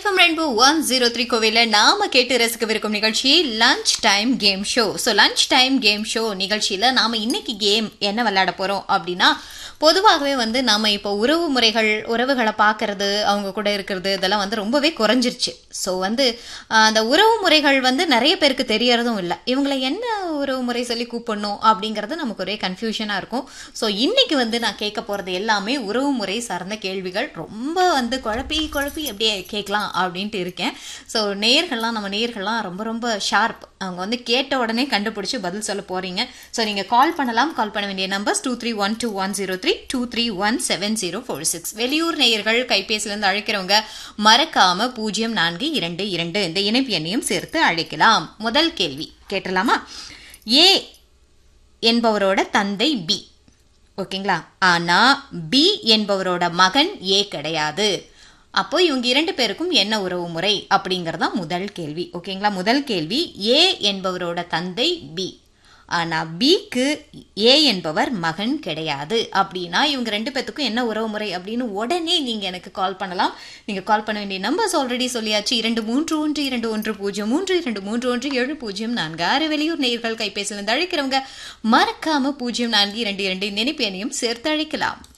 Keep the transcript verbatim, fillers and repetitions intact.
FM rainbow one zero three கோவில நாம கேட்டு ரசிக்கவிருக்கும் நிகழ்ச்சி lunch time game show. So lunch time game show நிகழ்ச்சியில் நாம இன்னைக்கு கேம் என்ன விளையாட போறோம் அப்படின்னா, பொதுவாகவே வந்து நாம இப்போ உறவு முறைகள் உறவுகளை பார்க்கறது அவங்க கூட இருக்கிறது இதெல்லாம் வந்து ரொம்பவே குறைஞ்சிருச்சு. ஸோ வந்து அந்த உறவு முறைகள் வந்து நிறைய பேருக்கு தெரியறதும் இல்லை. இவங்களை என்ன உறவு முறை சொல்லி கூப்பிடணும் அப்படிங்கிறது நமக்கு ஒரே கன்ஃபியூஷனாக இருக்கும். ஸோ இன்னைக்கு வந்து நான் கேட்க போகிறது எல்லாமே உறவு முறை சார்ந்த கேள்விகள். ரொம்ப வந்து குழப்பி குழப்பி அப்படியே கேட்கலாம் அப்படின்ட்டு இருக்கேன். ஸோ நேயர்கள்லாம் நம்ம நேயர்கள்லாம் ரொம்ப ரொம்ப ஷார்ப். அவங்க வந்து கேட்ட உடனே கண்டுபிடிச்சி பதில் சொல்ல போறீங்க. ஸோ நீங்கள் கால் பண்ணலாம். கால் பண்ண வேண்டிய numbers two three one two one zero three two three one seven zero four six. வெளியூர் நேயர்கள் கைபேசியிலிருந்து அழைக்கிறவங்க மறக்காம பூஜ்ஜியம் நான்கு இரண்டு இரண்டு இந்த இணைப்பு எண்ணையும் சேர்த்து அழைக்கலாம். முதல் கேள்வி கேட்டலாமா? ஏ என்பவரோட தந்தை பி, ஓகேங்களா? ஆனா பி என்பவரோட மகன் ஏ கிடையாது. அப்போ இவங்க இரண்டு பேருக்கும் என்ன உறவு முறை அப்படிங்கறதா முதல் கேள்வி, ஓகேங்களா? முதல் கேள்வி, ஏ என்பவரோட தந்தை பி, ஆனா பிக்கு ஏ என்பவர் மகன் கிடையாது. அப்படின்னா இவங்க ரெண்டு பேத்துக்கும் என்ன உறவு முறை அப்படின்னு உடனே நீங்க எனக்கு கால் பண்ணலாம். நீங்க கால் பண்ண வேண்டிய நம்பர்ஸ் ஆல்ரெடி சொல்லியாச்சு. இரண்டு மூன்று ஒன்று இரண்டு ஒன்று பூஜ்ஜியம் மூன்று இரண்டு மூன்று ஒன்று ஏழு பூஜ்ஜியம் நான்கு ஆறு. வெளியூர் நேயர்கள் கைபேசியிலிருந்து அழைக்கிறவங்க மறக்காம பூஜ்ஜியம் நான்கு இரண்டு இரண்டு நினைப்பு எண்ணையும் சேர்த்து அழைக்கலாம்.